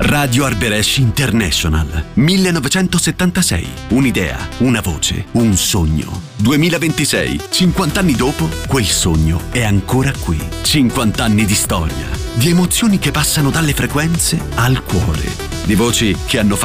Radio Arberesh International, 1976. Un'idea, una voce, un sogno. 2026, 50 anni dopo, quel sogno è ancora qui. 50 anni di storia, di emozioni che passano dalle frequenze al cuore, di voci che hanno fatto